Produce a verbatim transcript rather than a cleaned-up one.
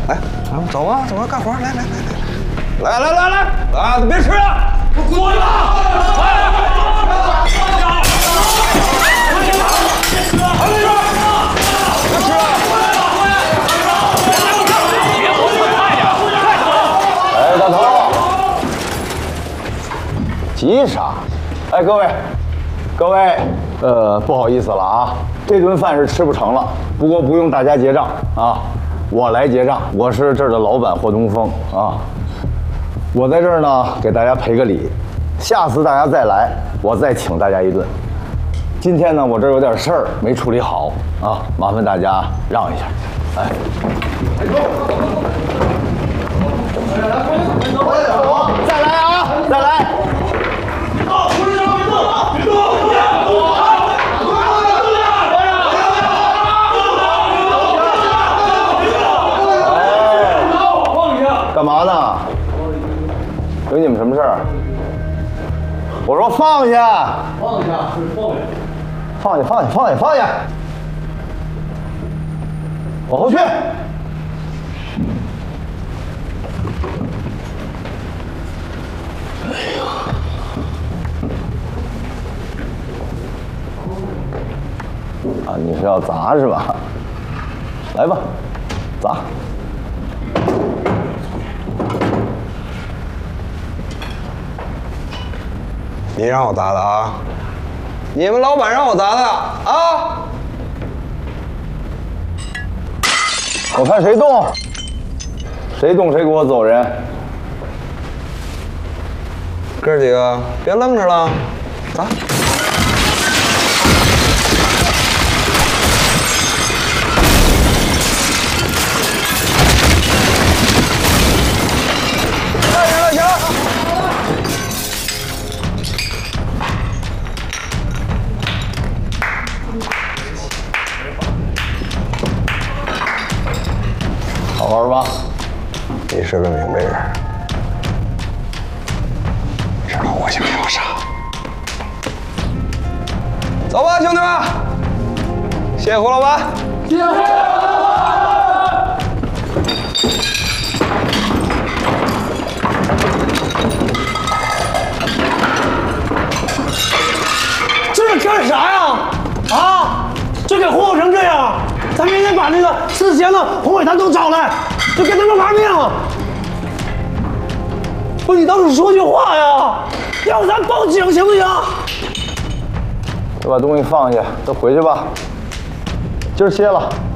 来，走啊走啊，干活！来来来来来来来来啊！别吃了，滚了！快快快！别吃了！别吃了！别活这么快点，快走！哎，大头，急啥？哎，各位，各位，呃，不好意思了啊，这顿饭是吃不成了，不过不用大家结账啊。 我来结账，我是这儿的老板霍东风啊。我在这儿呢，给大家赔个礼，下次大家再来，我再请大家一顿。今天呢，我这儿有点事儿没处理好啊，麻烦大家让一下。哎，再来啊，再来！干嘛呢？有你们什么事儿？我说放下，放下是放下，放下放下放下放下，往后去。哎呀，啊，你是要砸是吧？来吧，砸。 你让我砸的啊！你们老板让我砸的啊！我看谁动，谁动谁给我走人。哥几个别愣着了，砸！来人了，行！ 好玩吧？你是个明白人，知道我想要啥。走吧，兄弟们！谢谢胡老板。谢谢胡老板。这是干啥呀？啊！这给忽悠成这样！ 咱明天把那个四贤的、洪伟他都找来，就跟他们玩命了。不是你倒是说句话呀，要不咱报警行不行？都把东西放下，都回去吧。今儿歇了。